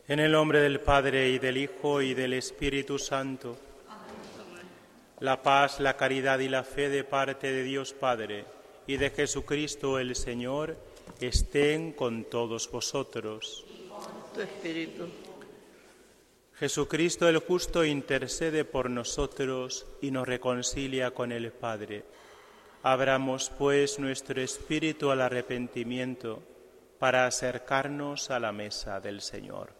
En el nombre del Padre, y del Hijo, y del Espíritu Santo. La paz, la caridad y la fe de parte de Dios Padre y de Jesucristo el Señor estén con todos vosotros. Tu espíritu. Jesucristo el justo intercede por nosotros y nos reconcilia con el Padre. Abramos pues nuestro espíritu al arrepentimiento para acercarnos a la mesa del Señor.